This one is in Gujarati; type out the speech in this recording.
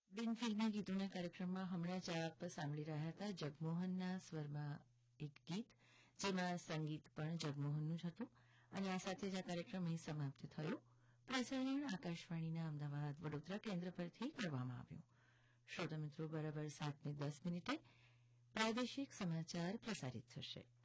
બિન ફિલ્મી ગીતોના કાર્યક્રમમાં હમણાં જ આપ સાંભળી રહ્યા હતા જગમોહનના સ્વરમાં એક ગીત, જેમાં સંગીત પણ જગમોહનનું જ હતું. અને આ સાથે જ આ કાર્યક્રમ અહીં સમાપ્ત થયો. પ્રસારણ આકાશવાણીના અમદાવાદ વડોદરા કેન્દ્ર પરથી કરવામાં આવ્યું. શ્રોતા મિત્રો, બરાબર 7:10 પ્રાદેશિક સમાચાર પ્રસારિત થશે.